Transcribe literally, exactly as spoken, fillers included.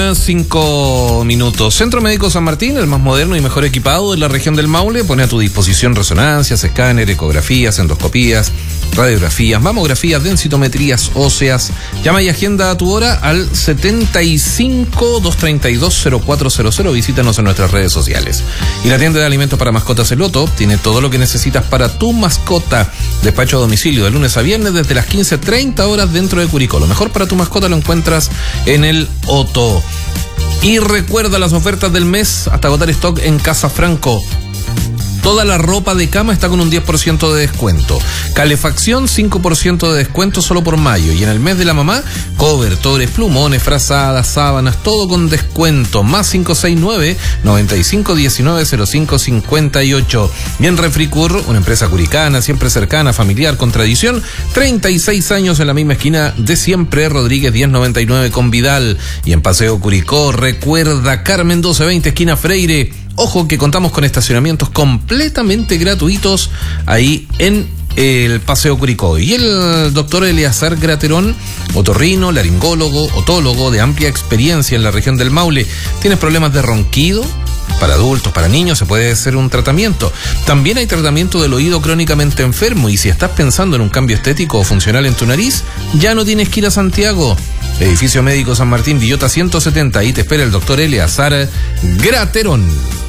mañana, cinco minutos. Centro Médico San Martín, el más moderno y mejor equipado de la región del Maule, pone a tu disposición resonancias, escáner, ecografías, endoscopías, radiografías, mamografías, densitometrías óseas. Llama y agenda a tu hora al setenta y cinco, doscientos treinta y dos, cero cuatro cero cero. Visítanos en nuestras redes sociales. Y la tienda de alimentos para mascotas El Otto tiene todo lo que necesitas para tu mascota. Despacho a domicilio de lunes a viernes desde las quince treinta horas dentro de Curicó. Lo mejor para tu mascota lo encuentras en el Otto. Y recuerda las ofertas del mes hasta agotar stock en Casa Franco. Toda la ropa de cama está con un diez por ciento de descuento. Calefacción, cinco por ciento de descuento solo por mayo. Y en el mes de la mamá, cobertores, plumones, frazadas, sábanas, todo con descuento. Más cinco seis nueve, noventa y cinco diecinueve, cero cinco cincuenta y ocho. Y en Refricur, una empresa curicana, siempre cercana, familiar, con tradición. treinta y seis años en la misma esquina de siempre. Rodríguez diez noventa y nueve con Vidal. Y en Paseo Curicó, recuerda, Carmen doce veinte, esquina Freire. Ojo que contamos con estacionamientos completamente gratuitos ahí en el Paseo Curicó. Y el doctor Eleazar Graterón, otorrino, laringólogo, otólogo de amplia experiencia en la región del Maule. ¿Tienes problemas de ronquido? Para adultos, para niños se puede hacer un tratamiento. También hay tratamiento del oído crónicamente enfermo, y si estás pensando en un cambio estético o funcional en tu nariz, ya no tienes que ir a Santiago. Edificio Médico San Martín, Villota ciento setenta, ahí te espera el doctor Eleazar Graterón.